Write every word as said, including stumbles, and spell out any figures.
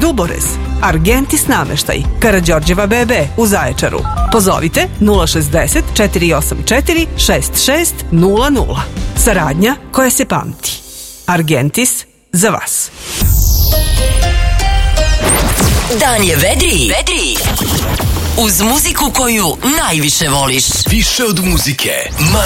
Duborez, Argentis nameštaj, Karađorđeva B B u Zaječaru. Pozovite nula šezdeset četiri osam četiri šest šest nula nula. Saradnja koja se pamti. Argentis za vas. Dan je vedriji. Vedriji. Uz muziku koju najviše voliš. Više od muzike, manje